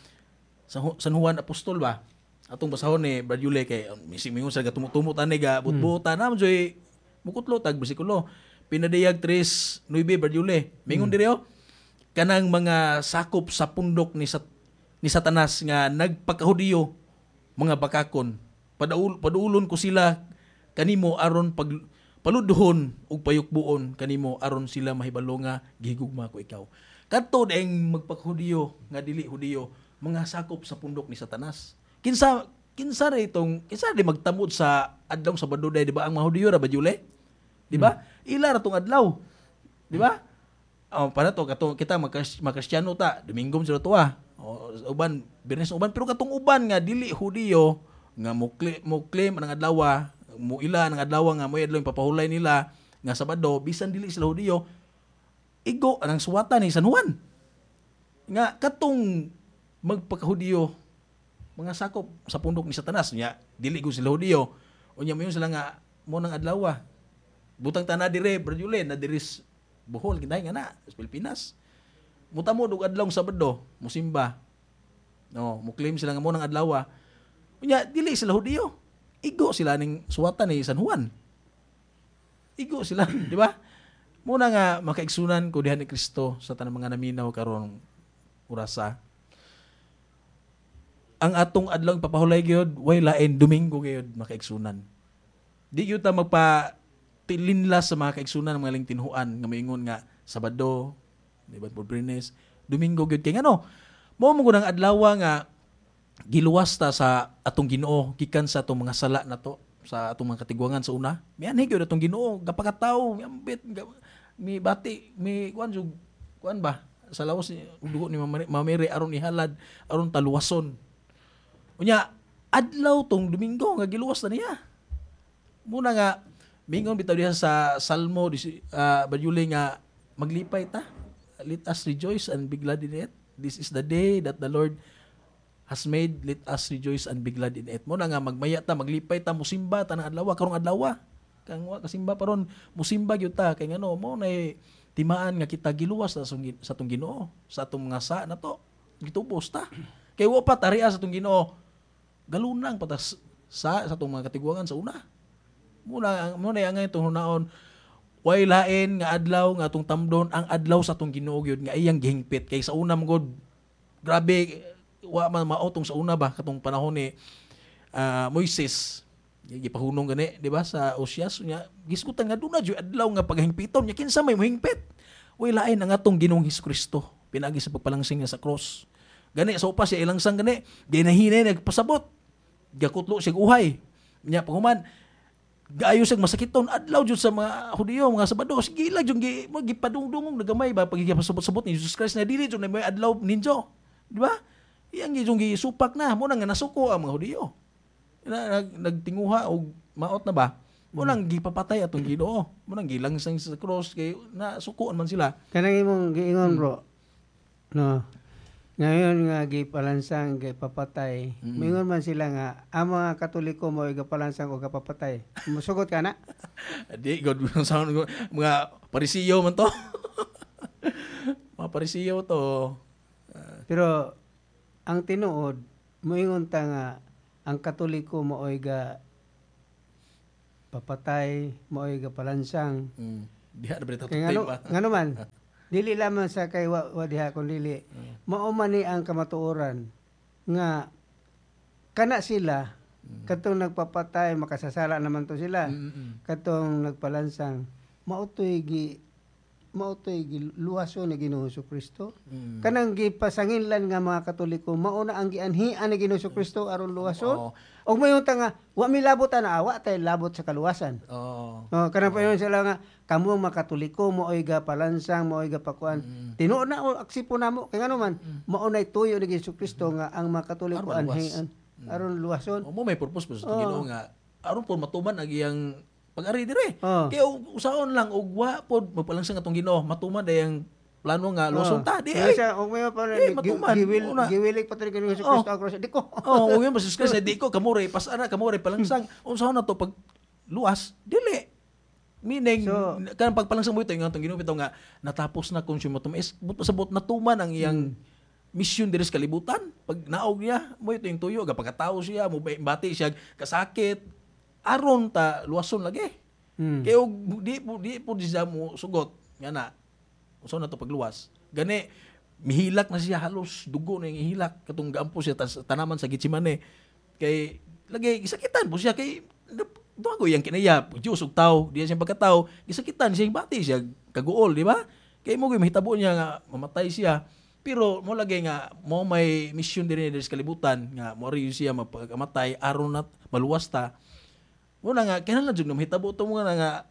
San Juan Apostol ba? Atong basahon ni Barjule kay mising mingon sa gatumutumot ani ga butbuta na joy mukutlo tag bersikulo. Pinadayag tres nueve Barjule. Mingon diri oh, kanang mga sakop sa pundok ni Sat ni Satanas nga nagpakahudiyo mga bakakon. Padaul padulon ko sila kanimo aron pag paludhon ug payukbuon kanimo aron sila mahibalo nga gihigugma ko ikaw. Kadto daing magpakahudiyo nga dili Hudiyo, mga sakop sa pundok ni Satanas. Kinsa kinsa ra itong kinsa di magtamod sa adlaw Sabado day di ba ang mga Hudiyo ra ba Jule? Di ba? Hmm. Ila ra tong adlaw. Di ba? Oh, para to kato kita magkristyano ta, Dominggo sila to ah. O, uban Biyernes uban pero katong uban nga dili Hudiyo nga mo claim mo claim ang adlaw mo ila ang adlaw nga mo adlaw papahulay nila nga Sabado bisan dili sila Hudiyo igo anang suwatan ni San Juan nga katong magpakahudiyo mga sakop sa pundok ni Satanas nya dili go sila Hudiyo unya mayon sila nga mo nang adlaw butang tana dire Barjule na diris Bohol kinay nga na sa Pilipinas mutamo og adlaw Sabado musimba no mo claim sila nga mo nang adlaw unya dili sila Hudiyo igo sila ning suwatan ni San Juan igo sila di ba muna nga makaigsunan ko diha ni Kristo sa tanang mga naminaw karon urasa. Ang atong adlaw papahulay gyud way lain Domingo gyud makaigsunan. Di gyud ta magpa tilinlas sa mga kaigsunan ng mga lingtinhuan nga moingon nga Sabado, di ba po Biyernes, Domingo gyud kay ngano. Mao mo gud ang adlaw nga giluwas ta sa atong Ginoo gikan sa atong mga sala nato sa atong mga katigwangan sa una. Mianhi gyud atong Ginoo gapakatawo, ambit mi bati mi kuan jug kuan ba sa lawas ni dugo ni Mamere aron ihalad aron taluwason. Unya adlaw tong Domingo nga giluwas na niya. Muna nga mingon bitaw diha sa Salmo uh, Barjule nga maglipay ta. Let us rejoice and be glad in it. This is the day that the Lord has made, let us rejoice and be glad in it. Mo na nga magmaya ta, maglipay ta, musimba ta ng adlaw, karong adlaw. Kang wa kasimba paron, musimba gyud ta kay ngano mo na timaan nga kita giluwas sa sa atong Ginoo, sa atong mga sa na to. Gitubos ta. Kay wa pa tariya sa atong Ginoo. Galunang patas sa sa atong mga katigwangan sa una. Muna mo na ang itong hunaon way lain nga adlaw nga atong tamdon ang adlaw sa atong Ginoo gyud nga iyang gihingpit kay sa una mo grabe wa man maotong sa una ba katong panahon ni uh, Moises gipahunong gani di ba sa Oseas nya gisgutan nga duna jud adlaw nga paghingpiton nya kinsa may mohingpit way lain ang atong Ginoong Hesukristo pinagi sa pagpalangsing niya sa cross gani sa upas siya ilangsang gani ginahinay nagpasabot gakutlo siya uhay nya paghuman gaayo sig masakiton adlaw jud sa mga Hudiyo mga Sabado sige lang jud gi gipadungdungong nagamay ba pagigipasabot-sabot ni Jesus Christ na dili jud na may adlaw ninjo di ba iyang gijong gisupak na mo nang nasuko ang mga Hudiyo na, nag, nagtinguha og maot na ba mo nang gipapatay atong Ginoo mo nang gilangsang sa cross kay nasukoon man sila kanang imong giingon bro no ngayon nga gipalansang gipapatay mm-hmm. mingon man sila nga ang mga Katoliko mo gipalansang o gapapatay musugot ka na di god sa mga Parisiyo man to mga Parisiyo to uh, pero ang tinuod moingon ta nga ang Katoliko maoy ga papatay, maoy ga palansang. Mm. Diha na berita Kay tutay ngano ba? ngano man dili lamang sa kay wa, wa diha kun dili. Mao man ni ang kamatuoran nga kana sila katong nagpapatay makasasala naman to sila. Mm-mm. Katong nagpalansang mautoy gi mautoy gi luwaso ni Ginoo Kristo. Mm. Kanang gipasanginlan nga mga Katoliko mao na ang gianhian ni Ginoo Kristo aron luwason. Oo. Og mayon ta nga wa mi labot ana awa tay labot sa kaluwasan. Oo. Oh, kanang payon sila nga kamo mga Katoliko mo'y ga palansang mo'y ga pakuan. Mm. Tinuod na o aksipo namo kay ngano man mao nay tuyo ni Ginoo Kristo nga ang mga Katoliko Aron maluwas. anhian aron luwason. O mo may purpose pa sa Oo. Ginoo nga aron po matuman ang iyang pag-ari dire. Oo. Kaya ug- usaon lang ug wa pod mapalangsang atong Ginoo matuman dayang plano nga luwason ta di Kaya ay. siya og mayon pa Eh, matuman. giwil Una. giwilik pa to ni Ginoo Oh. Kristo ang cross. Di ko. Oh, ug yung basis kasi di ko kamore pasana kamore palangsang usaon na to pag luwas dili. Meaning So- kanang pagpalangsang mo ito yung atong Ginoo bitaw nga natapos na kung siya matum is but sabot natuman ang iyang mission diri sa kalibutan. Pag naog niya, mo ito yung tuyo, kapag katao siya, mo bati siya, kasakit, aron ta, luwason lagi. Hmm. Kaya og di po, di po di siya mo sugot. Nga na, usaw na to pagluwas. Gani, mihilak na siya, halos dugo na yung ihilak. Katong gaampo siya, tas, tanaman sa Gitsimane. Kay, lagi, gisakitan po siya, kay, duwago yung kinaya, Diyos og tao, di siya pagkatao, gisakitan siya, bati siya, kaguol, di ba? Kay mo mahitabo niya nga, mamatay siya. Pero mo lagi nga mo may mission din diri sa kalibutan nga mo ri siya mapagamatay aron na maluwas ta. Mo na nga kinahanglan jud na mahitabo to mo nga nga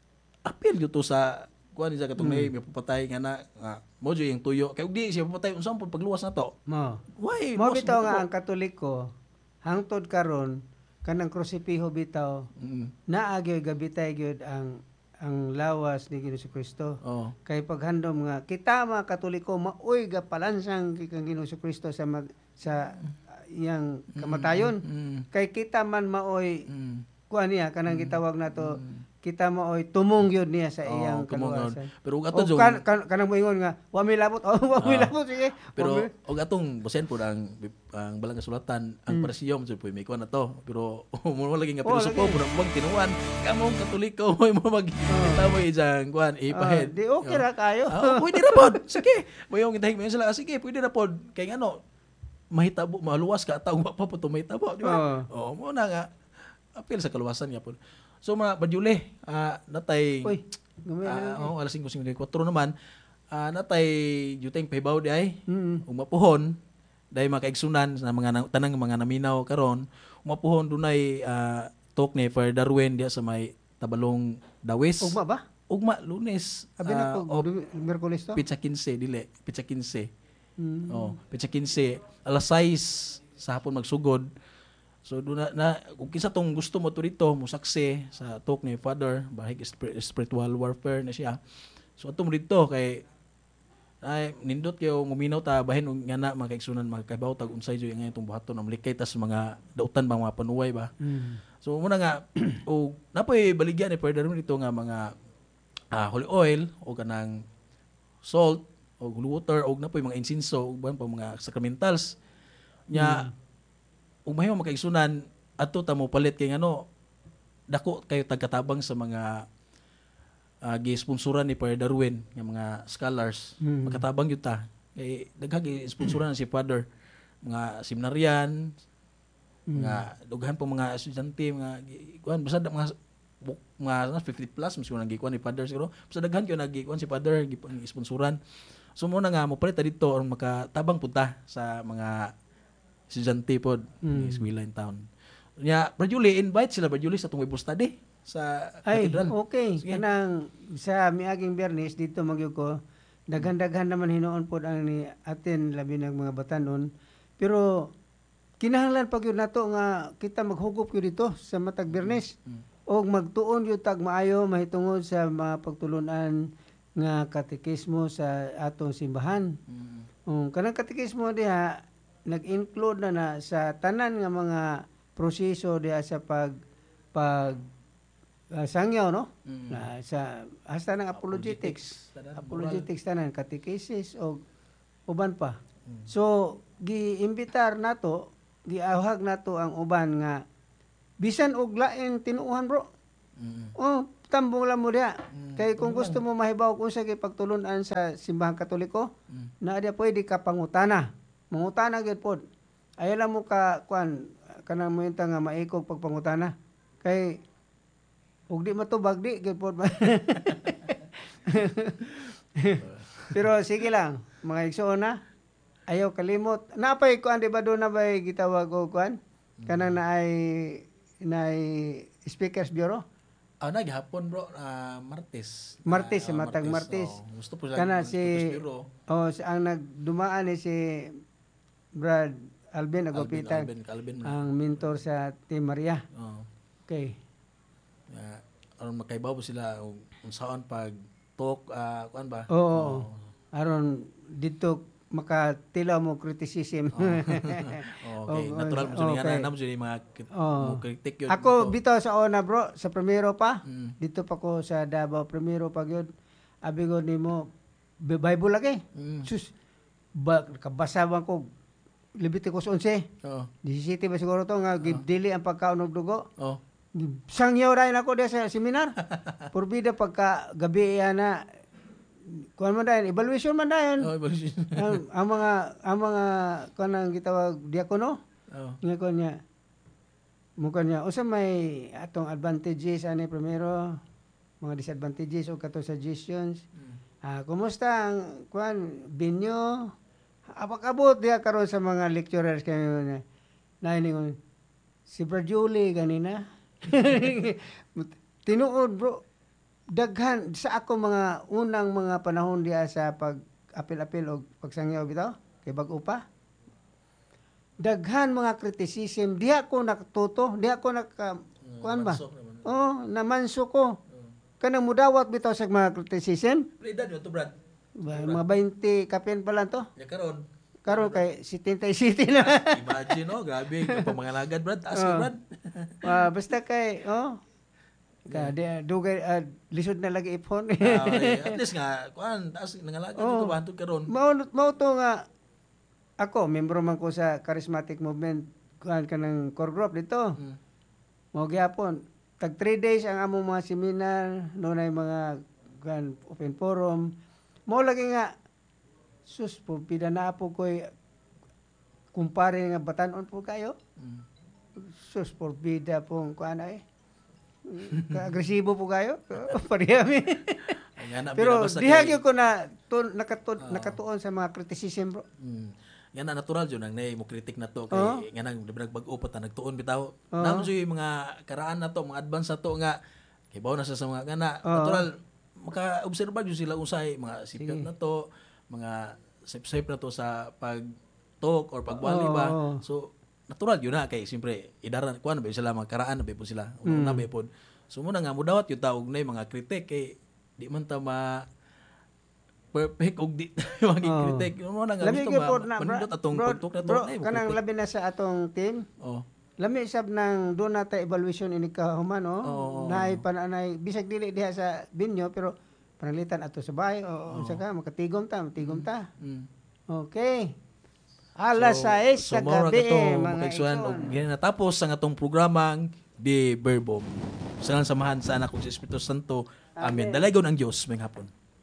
apil gyud to sa kuan sa katong may papatay nga na nga mo jud yung tuyo kay ug di siya papatay unsa man pagluwas na to. Mo. Why? Mo Mas bitaw nga mahitabo. ang Katoliko hangtod karon kanang krusipiho bitaw Mm. naagyo gabitay gyud ang ang lawas ni Ginoo Kristo. Oh. Kay paghandom nga kita mga Katoliko maoy ga palansang kang Ginoo Kristo sa mag, sa uh, iyang kamatayon. Mm. Kay kita man maoy Mm. kuan niya kanang gitawag nato kita maoy tumong gyud niya sa iyang Oh, tumong gyud. kaluwasan. Pero ug O ato jud kan, kan, kanang moingon nga wa mi labot oh wa mi Ah. labot sige. pero Wa mi- og atong basen po ang ang balang kasulatan ang presyo mo po may kuan na to pero mo lagi nga Oh, pilosopo lagi. mo na mag tinuan kamong katoliko mo mo mag tamo ijang kuan Ah, ipahed di okay ra kayo. Ah, pwede na pod sige mo yung gitahig mo sila sige pwede na pod kay ngano mahitabo maluwas ka taong wa pa po to mahitabo di ba oh mo na nga apil sa kaluwasan niya pod so mga Badyule ah natay Uy, gumay Ah, oh, alas singko singko naman. Ah, natay juteng pahibaw di ay. Mm. Umapuhon dahil makaigsunan sa mga na- tanang mga naminaw karon. Umapuhon dunay ah, talk ni Father Darwin diya sa may Tabalong Dawis. Ugma ba? Ugma Lunes. Abi na ah, ko o Miyerkules to. Pitsa quince dili, Pitsa quince. Mm. Oh, Pitsa quince alas sais sa hapon magsugod. So do na, na kung kinsa tong gusto mo to dito mo sakse sa talk ni Father bahig spir- spiritual warfare na siya. So ato mo dito kay ay nindot kayo muminaw ta bahin og nga na mga kaigsunan mga kaibaw tag unsay jud nga itong buhaton ang likay tas mga dautan bang mga panuway ba. Mm. So muna nga o napoy baligyan ni Father dito nga mga ah, holy oil o kanang salt o water o napoy mga insinso ug ban pa mga sacramentals nya ug mahimo makaigsunan ato ta mo palit kay ngano dako kayo tagkatabang sa mga uh, gi-sponsoran ni Father Darwin nga mga scholars Mm. magkatabang gyud ta kay daghang gi-sponsoran si Father mga seminaryan mga dughan pa mga estudyante mga gi- kuan basta da- mga bu- mga fifty plus mas nang gikuan ni Father siguro basta daghan kyo nagikuan si Father gi-sponsoran so mo na nga mo palit ta dito aron makatabang punta sa mga estudyante pod Mm. ni eskwela in town. Nya, Brad Julie, invite sila Brad Julie sa tong Bible study sa Ay, katedral. okay. Sige. Kanang sa miaging Biyernes dito magyud ko daghan-daghan naman hinuon pod ang ni atin labi ng mga batanon. Pero kinahanglan pag yun nato nga kita maghugop yun dito sa matag Biyernes. Og magtuon yun tag maayo mahitungod sa mga pagtulunan nga katekismo sa atong simbahan. Mm. Um, kanang katekismo diha nag-include na na sa tanan nga mga proseso diha sa pag pag ah, sangyaw no Mm. na sa hasta ng apologetics Tanan, apologetics tanan catechesis o uban pa Mm. so giimbitar nato giahag nato ang uban nga bisan og laing tinuuhan bro. Mm. Oh, tambong lang mo diha. Mm, Kay kung tambong gusto mo mahibaw kung sa pagtulunan sa simbahang Katoliko, Mm. na dia pwede ka pangutana. Mangutana gyud pod. Ayaw lang mo ka kuan kanang mo nga maikog pagpangutana. Kay ug di matubag di gyud pod. Pero sige lang, mga igsoon na. Ayaw kalimot. Napay kuan di ba do na bay gitawag og kuan? Kanang naay naay speakers bureau. Ah, naghapon bro, ah, Martes. Martes, Ah, matag Martes. oh. Gusto po lang Kana mag- si biro. oh si ang nagdumaan ni si Brad Alvin Alvin, Agopitan, Alvin, Calvin. ang mentor sa Team Maria. Oh. Okay. Uh, aron makaibaw po sila kung saan pag talk, ah, kuan ba? Oo. aron dito makatilaw mo criticism. Oh, okay, Oh, natural mo okay. siya nga na mo siya mga kit- Oh. mo kritik yun. Ako Ito. bitaw sa una bro, sa primero pa. Mm. Dito pa ko sa Davao primero pa gyud. Abi ko nimo Bi- Bible lagi. Mm. Sus ba kabasa ba ko Leviticus eleven. Oo. seventeen ba siguro to nga gibdili ang pagkaon og dugo. Oh. Sangyaw rin ako diya sa seminar. Purbida pagka gabi yan na kuan man dayon, evaluation man dayon. Oh, evolution. ang, ang mga ang mga kanang gitawag diakono, Oh. nga kon niya. Mukha niya usa may atong advantages ani primero, mga disadvantages o kato suggestions. Mm. Ah, kumusta ang kuan binyo? Abak-abot diya karon sa mga lecturers kayo na nainingon si Brad Julie ganina. Tinuod bro, daghan sa ako mga unang mga panahon diya sa pag-apil-apil o pagsangyaw bitaw kay bag-o pa. Daghan mga criticism, di ako nakatuto, di ako naka kuan ba? Mansok naman. Oh, namanso ko. Kanang mudawat bitaw sa mga criticism. Pero edad yun to, Brad. Ba, mga twenty kapin pa lang to. Ya karon. Karon kay seventy-seven na. Imagine, no? Grabe. Yung pamangalagan, Brad. Taas ka, Oh. Brad. Ah, basta kay oh ka di dugay ah, lisod na lagi ipon. Ah, okay. At least nga, kuan, taas nangalagan Oh. dito ba? Hantod karon. mao mao to nga ako membro man ko sa charismatic movement kuan kanang core group dito. Mm. Mao gyapon tag three days ang among mga seminar, nunay mga kuan open forum. Mao lagi nga sus po pida na po koy kumpare nga batan-on po kayo. Mm. Sus por bida pong kuan ay. Agresibo po kayo. Parehami. Ay, nga na, Pero binabasa dihagyo kay- ko na tu, nakatu, Oo. nakatuon sa mga criticism bro. Mm. Nga na natural yun ang nay mo kritik na to kay Oo. nga nang nagbag-upo ta nagtuon bitaw. Oo. Namo yung mga karaan na to, mga advance na to nga kay bawo na sa sa mga nga na Oo. natural maka-obserba yun sila usay mga sipyat Sige. na to, mga safe-safe na to sa pag talk or pagbali ba. Oo. So natural yun na kay siyempre idaran kuan ba sila mga karaan na ba po sila. Mm. Una ba po. So muna nga mudawat yung taog na yung mga kritik kay di man ta ma perfect og di maging Oo. kritik. Mo na nga Labi gusto gyud ma pod na bro. manindot atong Bro, pagtuk na to. bro, Nay, mo kanang kritik. labi na sa atong team. Oh. Lami sab nang do na ta evaluation ini kahuman no. Oo. Naay pananay bisag dili diha sa binyo pero panalitan ato sa bahay o unsa ka makatigom ta, matigom ta. Mm. Okay. Alas So- sais sa so, maura gabi ka to, mga makaigsuhan, igsoon. og ganyan natapos ang atong programang Di Verbum. Sa samahan sa anak kong si Espiritu Santo. Amen. Amen. Dalagon ang Diyos may hapon.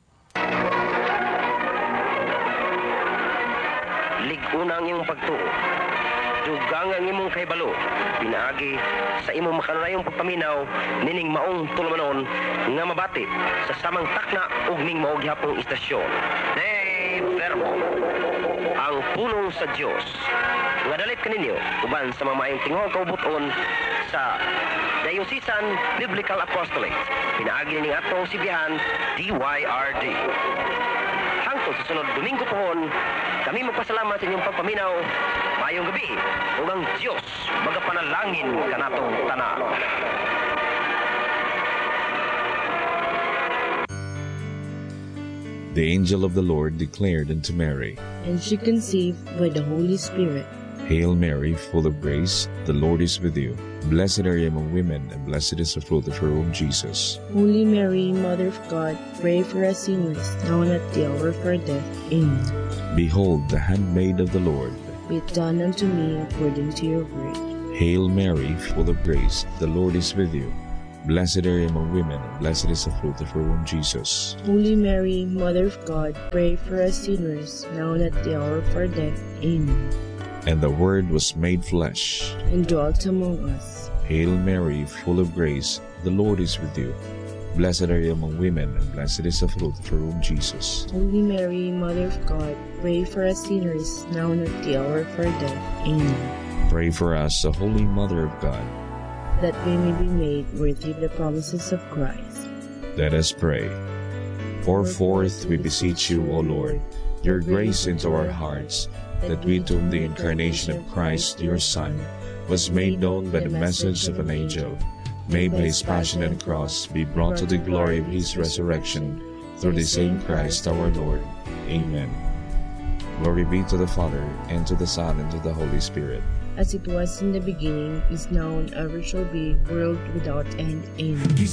Ligunang imong pagtuo. Dugang ang imong kahibalo. Pinaagi sa imong makanunayong pagpaminaw nining maong tulumanon nga mabati sa samang takna ug ning maog hapong istasyon. Nay Verbo, ang pulong sa Dios. Nga dalit kaninyo uban sa mga maayong tingog kaubuton sa Diocesan Biblical Apostolate. Pinaagi ning atong sibihan D Y R D. Hangtod sa sunod Domingo pohon, kami magpasalamat sa inyong pagpaminaw. Mayong gabi, ug ang Diyos magapanalangin kanatong tanan. The angel of the Lord declared unto Mary, And she conceived by the Holy Spirit. Hail Mary, full of grace, the Lord is with you. Blessed are you among women, and blessed is the fruit of her womb, Jesus. Holy Mary, Mother of God, pray for us sinners, now and at the hour of our death. Amen. Behold, the handmaid of the Lord, be it done unto me according to your word. Hail Mary, full of grace, the Lord is with you. Blessed are you among women, and blessed is the fruit of your womb, Jesus. Holy Mary, Mother of God, pray for us sinners, now and at the hour of our death. Amen. And the Word was made flesh, and dwelt among us. Hail Mary, full of grace, the Lord is with you. Blessed are you among women, and blessed is the fruit of your womb, Jesus. Holy Mary, Mother of God, pray for us sinners, now and at the hour of our death. Amen. Pray for us, the Holy Mother of God, that we may be made worthy of the promises of Christ. let us pray. Pour forth, we beseech you, O Lord, your grace into our hearts, that we, to whom the incarnation of Christ, your Son, was made known by the message of an angel, may by his passion and cross be brought to the glory of his resurrection, through the same Christ our Lord. Amen. Glory be to the Father, and to the Son, and to the Holy Spirit, as it was in the beginning, is now, and ever shall be, world without end. Amen.